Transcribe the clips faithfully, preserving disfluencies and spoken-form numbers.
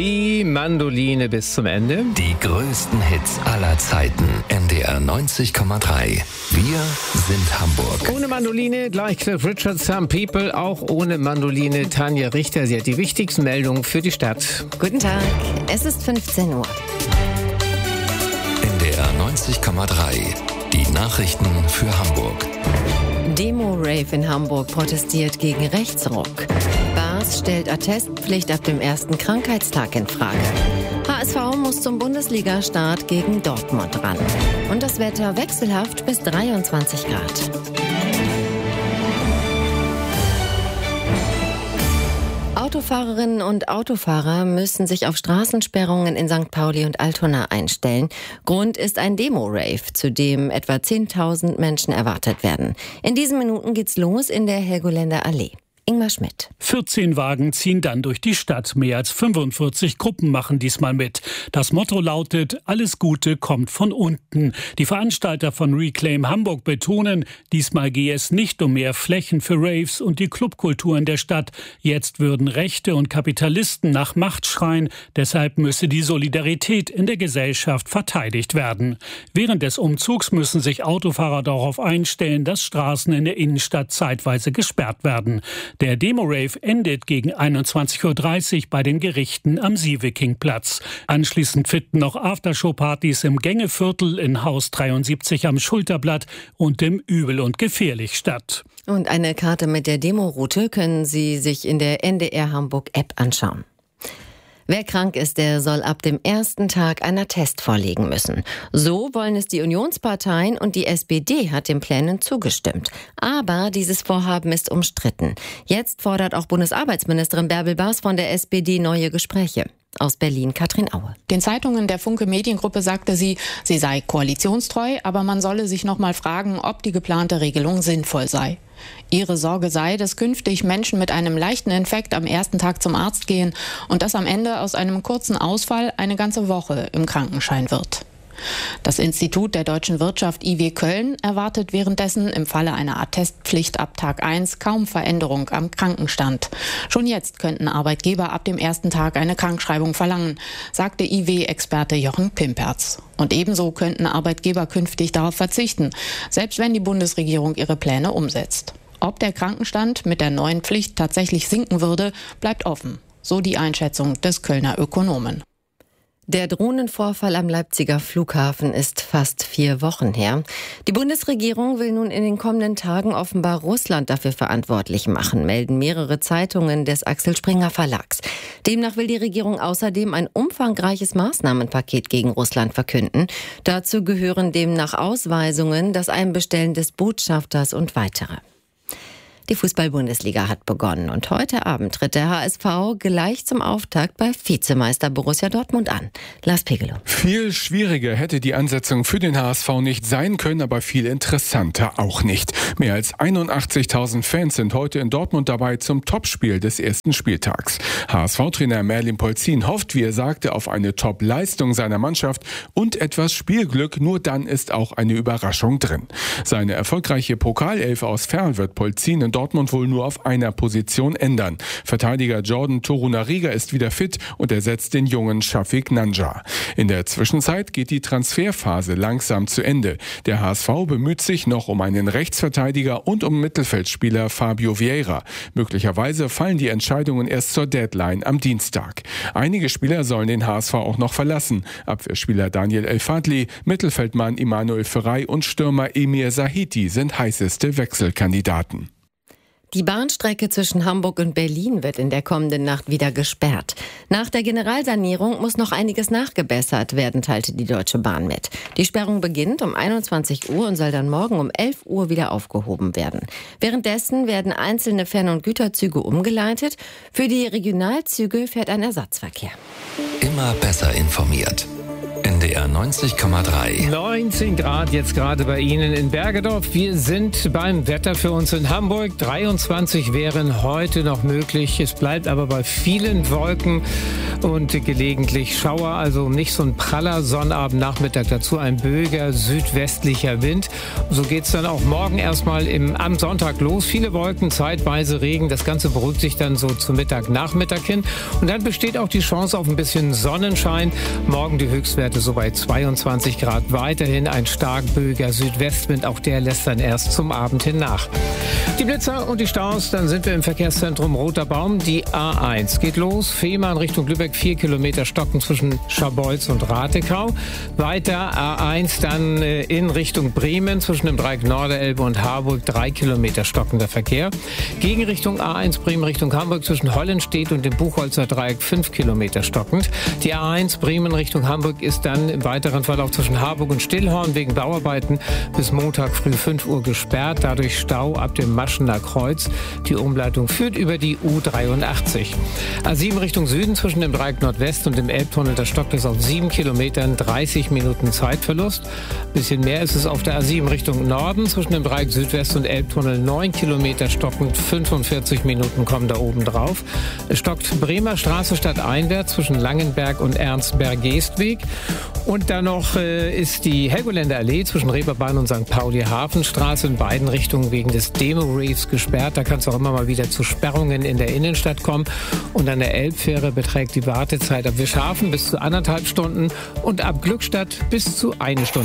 die Mandoline bis zum Ende. Die größten Hits aller Zeiten. N D R neunzig Komma drei. Wir sind Hamburg. Ohne Mandoline gleich Cliff Richard, Some People. Auch ohne Mandoline Tanja Richter. Sie hat die wichtigsten Meldungen für die Stadt. Guten Tag, es ist fünfzehn Uhr. N D R neunzig Komma drei. Die Nachrichten für Hamburg. Demo-Rave in Hamburg protestiert gegen Rechtsruck. Bars stellt Attestpflicht ab dem ersten Krankheitstag in Frage. H S V muss zum Bundesliga-Start gegen Dortmund ran. Und das Wetter wechselhaft bis dreiundzwanzig Grad. Autofahrerinnen und Autofahrer müssen sich auf Straßensperrungen in Sankt Pauli und Altona einstellen. Grund ist ein Demo-Rave, zu dem etwa zehntausend Menschen erwartet werden. In diesen Minuten geht's los in der Helgoländer Allee. Ingmar Schmidt. vierzehn Wagen ziehen dann durch die Stadt. Mehr als fünfundvierzig Gruppen machen diesmal mit. Das Motto lautet, alles Gute kommt von unten. Die Veranstalter von Reclaim Hamburg betonen, diesmal gehe es nicht um mehr Flächen für Raves und die Clubkultur in der Stadt. Jetzt würden Rechte und Kapitalisten nach Macht schreien. Deshalb müsse die Solidarität in der Gesellschaft verteidigt werden. Während des Umzugs müssen sich Autofahrer darauf einstellen, dass Straßen in der Innenstadt zeitweise gesperrt werden. Der Demo-Rave endet gegen einundzwanzig Uhr dreißig bei den Gerichten am Sieveking-Platz. Anschließend finden noch Aftershow-Partys im Gängeviertel, in Haus dreiundsiebzig am Schulterblatt und im Übel und Gefährlich statt. Und eine Karte mit der Demo-Route können Sie sich in der N D R Hamburg-App anschauen. Wer krank ist, der soll ab dem ersten Tag einen Attest vorlegen müssen. So wollen es die Unionsparteien und die S P D hat den Plänen zugestimmt. Aber dieses Vorhaben ist umstritten. Jetzt fordert auch Bundesarbeitsministerin Bärbel Bas von der S P D neue Gespräche. Aus Berlin Katrin Aue. Den Zeitungen der Funke Mediengruppe sagte sie, sie sei koalitionstreu, aber man solle sich noch mal fragen, ob die geplante Regelung sinnvoll sei. Ihre Sorge sei, dass künftig Menschen mit einem leichten Infekt am ersten Tag zum Arzt gehen und dass am Ende aus einem kurzen Ausfall eine ganze Woche im Krankenschein wird. Das Institut der deutschen Wirtschaft I W Köln erwartet währenddessen im Falle einer Attestpflicht ab Tag eins kaum Veränderung am Krankenstand. Schon jetzt könnten Arbeitgeber ab dem ersten Tag eine Krankschreibung verlangen, sagte I W-Experte Jochen Pimperz. Und ebenso könnten Arbeitgeber künftig darauf verzichten, selbst wenn die Bundesregierung ihre Pläne umsetzt. Ob der Krankenstand mit der neuen Pflicht tatsächlich sinken würde, bleibt offen. So die Einschätzung des Kölner Ökonomen. Der Drohnenvorfall am Leipziger Flughafen ist fast vier Wochen her. Die Bundesregierung will nun in den kommenden Tagen offenbar Russland dafür verantwortlich machen, melden mehrere Zeitungen des Axel Springer Verlags. Demnach will die Regierung außerdem ein umfangreiches Maßnahmenpaket gegen Russland verkünden. Dazu gehören demnach Ausweisungen, das Einbestellen des Botschafters und weitere. Die Fußball-Bundesliga hat begonnen und heute Abend tritt der H S V gleich zum Auftakt bei Vizemeister Borussia Dortmund an. Lars Pegelow. Viel schwieriger hätte die Ansetzung für den H S V nicht sein können, aber viel interessanter auch nicht. Mehr als einundachtzigtausend Fans sind heute in Dortmund dabei zum Topspiel des ersten Spieltags. H S V-Trainer Merlin Polzin hofft, wie er sagte, auf eine Top-Leistung seiner Mannschaft und etwas Spielglück. Nur dann ist auch eine Überraschung drin. Seine erfolgreiche Pokalelf aus Ferl wird Polzin in Dortmund wohl nur auf einer Position ändern. Verteidiger Jordan Torunariga ist wieder fit und ersetzt den jungen Shafiq Nanja. In der Zwischenzeit geht die Transferphase langsam zu Ende. Der H S V bemüht sich noch um einen Rechtsverteidiger und um Mittelfeldspieler Fabio Vieira. Möglicherweise fallen die Entscheidungen erst zur Deadline am Dienstag. Einige Spieler sollen den H S V auch noch verlassen. Abwehrspieler Daniel El Fadli, Mittelfeldmann Immanuel Ferrey und Stürmer Emir Sahiti sind heißeste Wechselkandidaten. Die Bahnstrecke zwischen Hamburg und Berlin wird in der kommenden Nacht wieder gesperrt. Nach der Generalsanierung muss noch einiges nachgebessert werden, teilte die Deutsche Bahn mit. Die Sperrung beginnt um einundzwanzig Uhr und soll dann morgen um elf Uhr wieder aufgehoben werden. Währenddessen werden einzelne Fern- und Güterzüge umgeleitet. Für die Regionalzüge fährt ein Ersatzverkehr. Immer besser informiert. N D R neunzig Komma drei. neunzehn Grad jetzt gerade bei Ihnen in Bergedorf. Wir sind beim Wetter für uns in Hamburg. dreiundzwanzig wären heute noch möglich. Es bleibt aber bei vielen Wolken und gelegentlich Schauer, also nicht so ein praller Sonnabendnachmittag, dazu ein böiger südwestlicher Wind. So geht's dann auch morgen erstmal im, am Sonntag los. Viele Wolken, zeitweise Regen, das Ganze beruhigt sich dann so zum Mittag, Nachmittag hin und dann besteht auch die Chance auf ein bisschen Sonnenschein. Morgen die Höchstwerte so bei zweiundzwanzig Grad, weiterhin ein stark böiger Südwestwind, auch der lässt dann erst zum Abend hin nach. Die Blitzer und die Staus, dann sind wir im Verkehrszentrum Roter Baum. Die A eins geht los, Fehmarn Richtung Lübeck, vier Kilometer stocken zwischen Scharbeutz und Ratekau. Weiter A eins dann in Richtung Bremen zwischen dem Dreieck Norderelbe und Harburg, drei Kilometer stockender Verkehr. Gegenrichtung A eins Bremen Richtung Hamburg zwischen Hollenstedt und dem Buchholzer Dreieck, fünf Kilometer stockend. Die A eins Bremen Richtung Hamburg ist dann im weiteren Verlauf zwischen Harburg und Stillhorn wegen Bauarbeiten bis Montag früh fünf Uhr gesperrt. Dadurch Stau ab dem Maschener Kreuz. Die Umleitung führt über die U dreiundachtzig. A sieben Richtung Süden zwischen dem Dreieck Nordwest und dem Elbtunnel, da stockt es auf sieben Kilometern, dreißig Minuten Zeitverlust. Bisschen mehr ist es auf der A sieben Richtung Norden zwischen dem Dreieck Südwest und Elbtunnel, neun Kilometer stockend, fünfundvierzig Minuten kommen da oben drauf. Es stockt Bremer Straße stadteinwärts zwischen Langenberg und Ernstberg-Geestweg. Und dann noch äh, ist die Helgoländer Allee zwischen Reeperbahn und Sankt Pauli Hafenstraße in beiden Richtungen wegen des Demo-Reefs gesperrt. Da kann es auch immer mal wieder zu Sperrungen in der Innenstadt kommen. Und an der Elbfähre beträgt die Wartezeit ab Wischhafen bis zu anderthalb Stunden und ab Glückstadt bis zu eine Stunde.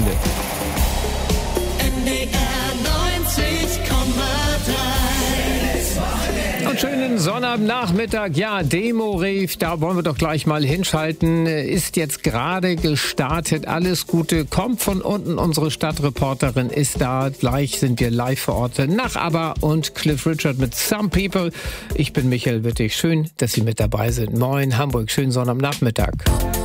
Und schönen Sonnabendnachmittag. Ja, Demo-Rave, da wollen wir doch gleich mal hinschalten. Ist jetzt gerade gestartet. Alles Gute kommt von unten. Unsere Stadtreporterin ist da. Gleich sind wir live vor Ort. Nach ABBA und Cliff Richard mit Some People. Ich bin Michael Wittig. Schön, dass Sie mit dabei sind. Moin Hamburg, schönen Sonnabendnachmittag.